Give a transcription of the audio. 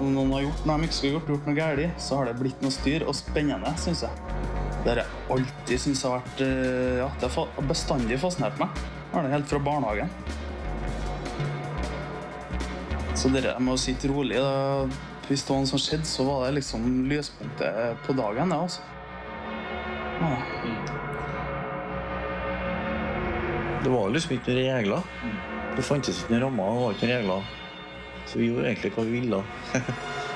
noen har gjort noe de ikke skulle gjort noe galt, så har det blitt noe styr og spennende, synes jeg. Det har jeg alltid synes har vært, ja, det har bestandig fascinert meg. Det har det helt fra barnehagen. Så dere må sitte rolig. Hvis det var noe som skjedde, så var det liksom lyspunktet på dagen, det altså. Ja. Det var liksom ikke noen regler. Det fantes ikke noen rammer, det var ikke noen regler. Så vi gjorde egentlig hva vi ville.